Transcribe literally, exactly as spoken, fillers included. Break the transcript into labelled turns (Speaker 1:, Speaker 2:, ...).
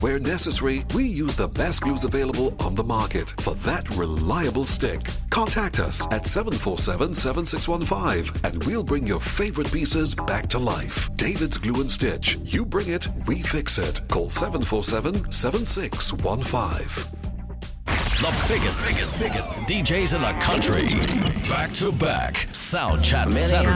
Speaker 1: Where necessary, we use the best glues available on the market for that reliable stick. Contact us at seven four seven, seven six one five and we'll bring your favorite pieces back to life. David's Glue and Stitch. You bring it, we fix it. Call seven four seven, seven six one five.
Speaker 2: The biggest, biggest, biggest D Js in the country. Back to back. Sound Chat Saturday.